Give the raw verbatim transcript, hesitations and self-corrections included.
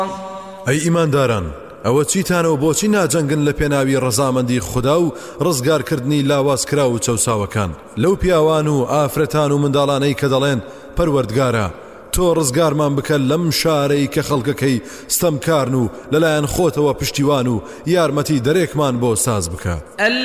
ئەی ئیمانداران ئەوە چیتانە و بۆچی ناجەنگن لە پێناوی ڕەزامەندی خوددا و ڕزگارکردنی لاوازکرا و چەوساوەکان لەو پیاوان و ئافرەتان و منداڵانەی کە دەڵێن پەروەردگارە تۆ ڕزگارمان بکە لەم شارەی کە خەڵکەکەی ستەمکارن و لەلایەن خۆتەوە پشتیوان و یارمەتی دەرێکمان بۆ ساز بکە.